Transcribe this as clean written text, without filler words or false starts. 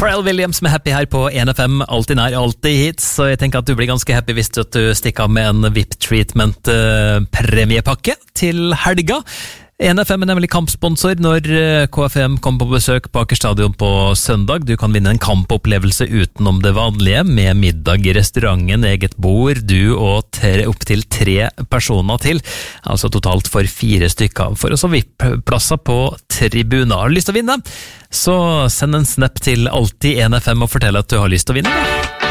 Pharrell Williams med Happy her på 1FM, alltid nær, alltid hits, så jeg tenker at du blir ganske happy hvis du stikker av med en VIP-treatment premiepakke til helga. 1FM er nemlig kampsponsor når KFM kommer på besøk på Aker Stadion på søndag. Du kan vinne en kampopplevelse utenom det vanlige, med middag i restauranten, eget bord, du og opp til 3 personer til. Altså totalt for 4 stykker, for også VIP-plasser på tribuner. Har du lyst til å vinne? Så send en snap til alltid 1FM og fortell at du har lyst til å vinne.